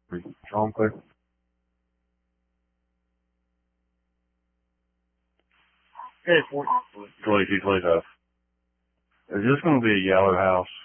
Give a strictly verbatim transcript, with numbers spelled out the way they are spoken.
Strong clear. Okay, forty. twenty-two, twenty-five. Is this going to be a yellow house?